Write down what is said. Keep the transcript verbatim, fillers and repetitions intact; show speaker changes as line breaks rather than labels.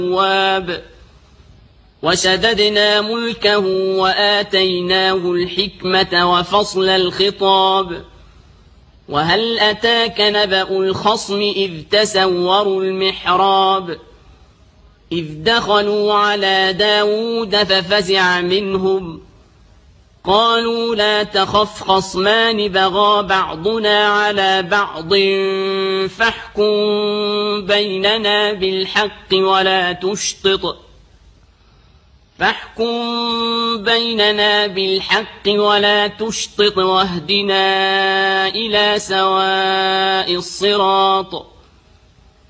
التواب وشددنا ملكه وآتيناه الحكمة وفصل الخطاب وهل أتاك نبأ الخصم إذ تسوروا المحراب إذ دخلوا على داود ففزع منهم قالوا لا تخف خصمان بغى بعضنا على بعض فاحكم بيننا بالحق ولا تشطط فاحكم بيننا بالحق ولا تشطط واهدنا إلى سواء الصراط